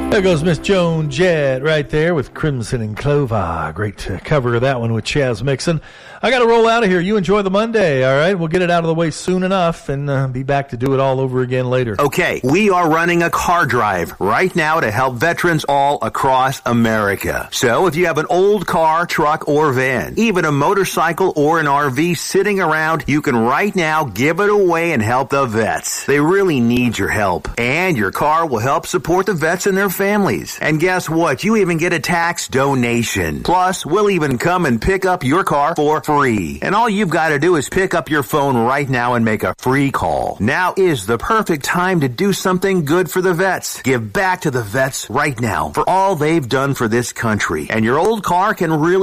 There goes Miss Joan Jett right there with Crimson and Clover. Great cover of that one with Chaz Mixon. I got to roll out of here. You enjoy the Monday, all right? We'll get it out of the way soon enough and be back to do it all over again later. Okay, we are running a car drive right now to help veterans all across America. So if you have an old car, truck, or van, even a motorcycle or an RV sitting around, you can right now give it away and help the vets. They really need your help. And your car will help support the vets and their families. And guess what? You even get a tax donation. Plus, we'll even come and pick up your car for free. And all you've got to do is pick up your phone right now and make a free call. Now is the perfect time to do something good for the vets. Give back to the vets right now for all they've done for this country. And your old car can really